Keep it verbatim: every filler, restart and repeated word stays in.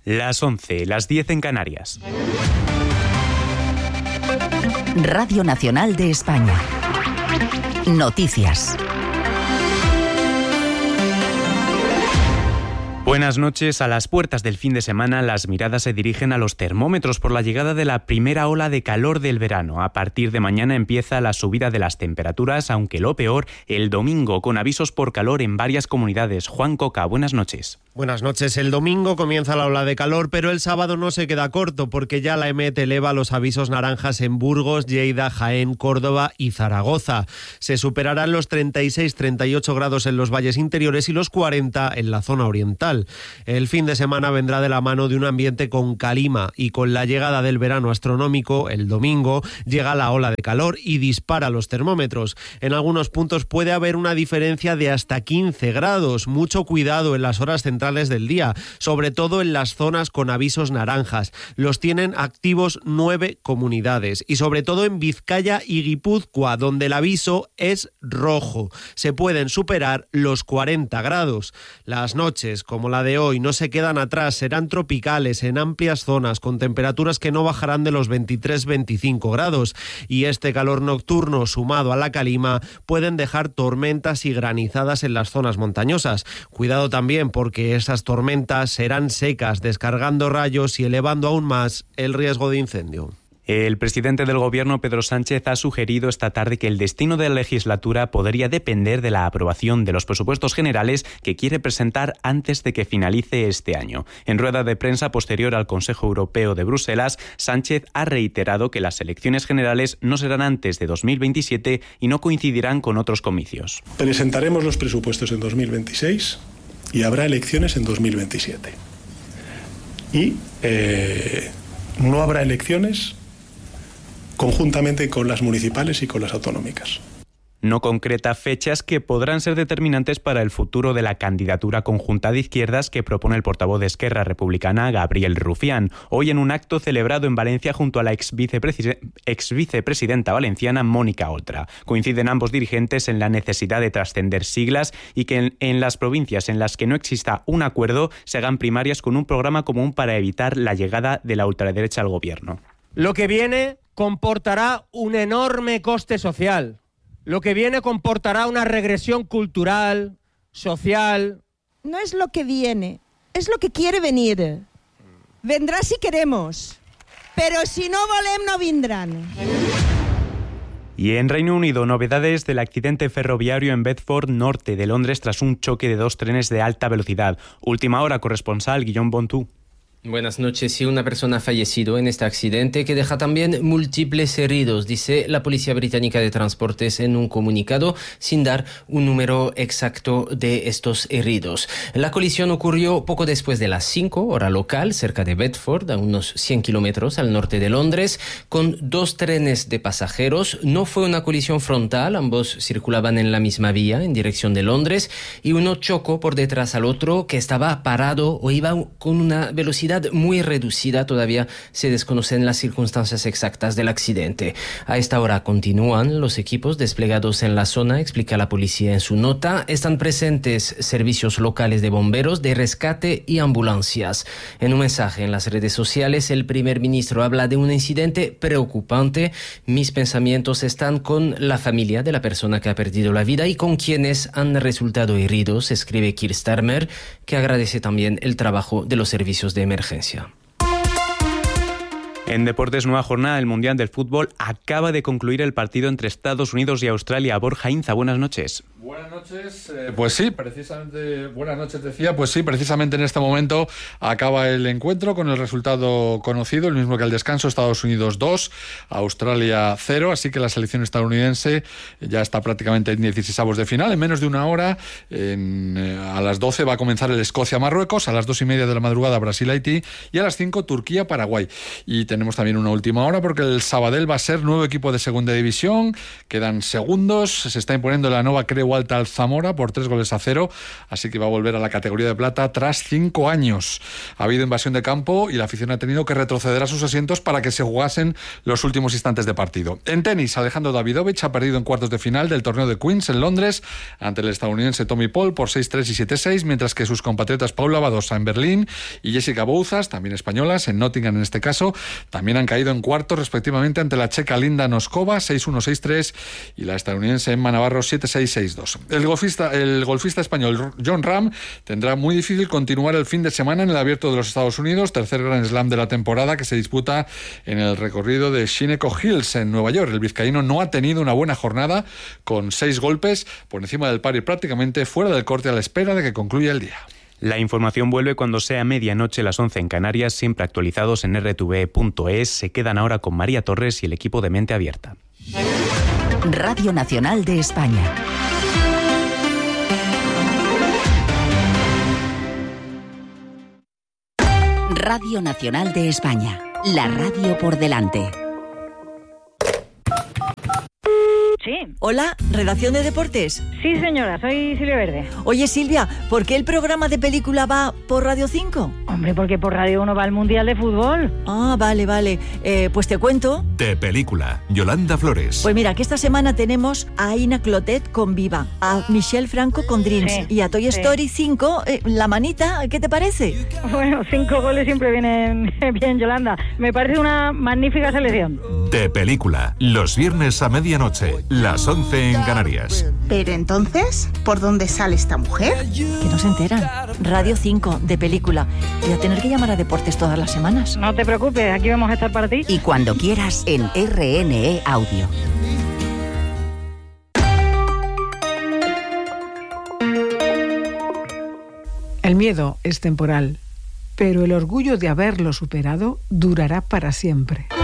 Las once, las diez en Canarias. Radio Nacional de España. Noticias. Buenas noches. A las puertas del fin de semana, las miradas se dirigen a los termómetros por la llegada de la primera ola de calor del verano. A partir de mañana empieza la subida de las temperaturas, aunque lo peor el domingo, con avisos por calor en varias comunidades. Juan Coca, buenas noches. Buenas noches. El domingo comienza la ola de calor, pero el sábado no se queda corto, porque ya la E M E T eleva los avisos naranjas en Burgos, Lleida, Jaén, Córdoba y Zaragoza. Se superarán los treinta y seis a treinta y ocho grados en los valles interiores y los cuarenta en la zona oriental. El fin de semana vendrá de la mano de un ambiente con calima, y con la llegada del verano astronómico, el domingo, llega la ola de calor y dispara los termómetros. En algunos puntos puede haber una diferencia de hasta quince grados. Mucho cuidado en las horas centrales del día, sobre todo en las zonas con avisos naranjas. Los tienen activos nueve comunidades, y sobre todo en Vizcaya y Guipúzcoa, donde el aviso es rojo. Se pueden superar los cuarenta grados. Las noches, como la de hoy, no se quedan atrás, serán tropicales en amplias zonas, con temperaturas que no bajarán de los veintitrés a veinticinco grados, y este calor nocturno, sumado a la calima, pueden dejar tormentas y granizadas en las zonas montañosas. Cuidado también, porque esas tormentas serán secas, descargando rayos y elevando aún más el riesgo de incendio. El presidente del Gobierno, Pedro Sánchez, ha sugerido esta tarde que el destino de la legislatura podría depender de la aprobación de los presupuestos generales que quiere presentar antes de que finalice este año. En rueda de prensa posterior al Consejo Europeo de Bruselas, Sánchez ha reiterado que las elecciones generales no serán antes de dos mil veintisiete y no coincidirán con otros comicios. Presentaremos los presupuestos en dos mil veintiséis y habrá elecciones en dos mil veintisiete. Y eh, no habrá elecciones conjuntamente con las municipales y con las autonómicas. No concreta fechas que podrán ser determinantes para el futuro de la candidatura conjunta de izquierdas que propone el portavoz de Esquerra Republicana, Gabriel Rufián, hoy en un acto celebrado en Valencia junto a la ex vicepresidenta valenciana Mónica Oltra. Coinciden ambos dirigentes en la necesidad de trascender siglas y que en, en las provincias en las que no exista un acuerdo se hagan primarias con un programa común para evitar la llegada de la ultraderecha al gobierno. Lo que viene comportará un enorme coste social. Lo que viene comportará una regresión cultural, social. No es lo que viene, es lo que quiere venir. Vendrá si queremos, pero si no volem no vindran. Y en Reino Unido, novedades del accidente ferroviario en Bedford, norte de Londres, tras un choque de dos trenes de alta velocidad. Última hora, corresponsal Guillaume Bontou. Buenas noches. Sí, una persona ha fallecido en este accidente que deja también múltiples heridos, dice la Policía Británica de Transportes en un comunicado, sin dar un número exacto de estos heridos. La colisión ocurrió poco después de las cinco, hora local, cerca de Bedford, a unos cien kilómetros al norte de Londres, con dos trenes de pasajeros. No fue una colisión frontal, ambos circulaban en la misma vía, en dirección de Londres, y uno chocó por detrás al otro, que estaba parado o iba con una velocidad muy reducida. Todavía se desconocen las circunstancias exactas del accidente. A esta hora continúan los equipos desplegados en la zona, explica la policía en su nota. Están presentes servicios locales de bomberos, de rescate y ambulancias. En un mensaje en las redes sociales, el primer ministro habla de un incidente preocupante. Mis pensamientos están con la familia de la persona que ha perdido la vida y con quienes han resultado heridos, escribe Keir Starmer, que agradece también el trabajo de los servicios de emergencia. En deportes, nueva jornada del Mundial del Fútbol. Acaba de concluir el partido entre Estados Unidos y Australia. Borja Inza, buenas noches. Buenas noches, eh, pues sí, precisamente, buenas noches decía, pues sí, precisamente en este momento acaba el encuentro con el resultado conocido, el mismo que al descanso, Estados Unidos dos, Australia cero, así que la selección estadounidense ya está prácticamente en dieciseisavos de final, en menos de una hora, en, eh, a las doce va a comenzar el Escocia-Marruecos, a las dos y media de la madrugada Brasil-Haití y a las cinco Turquía-Paraguay. Y tenemos tenemos también una última hora porque el Sabadell va a ser nuevo equipo de segunda división. Quedan segundos. Se está imponiendo la Nova Creu Alta al Zamora por tres goles a cero. Así que va a volver a la categoría de plata tras cinco años. Ha habido invasión de campo y la afición ha tenido que retroceder a sus asientos para que se jugasen los últimos instantes de partido. En tenis, Alejandro Davidovich ha perdido en cuartos de final del torneo de Queens en Londres ante el estadounidense Tommy Paul por seis tres y siete seis, mientras que sus compatriotas Paula Badosa en Berlín y Jessica Bouzas, también españolas, en Nottingham en este caso, también han caído en cuartos respectivamente ante la checa Linda Noskova seis uno seis tres y la estadounidense Emma Navarro siete seis seis dos. El golfista, el golfista español Jon Rahm tendrá muy difícil continuar el fin de semana en el Abierto de los Estados Unidos, tercer Grand Slam de la temporada que se disputa en el recorrido de Shinnecock Hills en Nueva York. El vizcaíno no ha tenido una buena jornada con seis golpes por encima del par y prácticamente fuera del corte a la espera de que concluya el día. La información vuelve cuando sea medianoche, las once en Canarias, siempre actualizados en erre te ve punto es. Se quedan ahora con María Torres y el equipo de Mente Abierta. Radio Nacional de España. Radio Nacional de España. La radio por delante. Sí. Hola, ¿redacción de deportes? Sí, señora, soy Silvia Verde. Oye, Silvia, ¿por qué el programa de película va por Radio cinco? Hombre, porque por Radio uno va al Mundial de Fútbol. Ah, vale, vale. Eh, pues te cuento. De película, Yolanda Flores. Pues mira, que esta semana tenemos a Aina Clotet con Viva, a Michelle Franco con Dreams Sí, y a Toy sí. Story cinco, eh, La Manita, ¿qué te parece? Bueno, cinco goles siempre vienen bien, Yolanda. Me parece una magnífica selección. De película, los viernes a medianoche, las once en Canarias. Pero entonces, ¿por dónde sale esta mujer? Que no se enteran. Radio cinco, de película. Voy a tener que llamar a Deportes todas las semanas. No te preocupes, aquí vamos a estar para ti. Y cuando quieras en erre ene e Audio. El miedo es temporal, pero el orgullo de haberlo superado durará para siempre.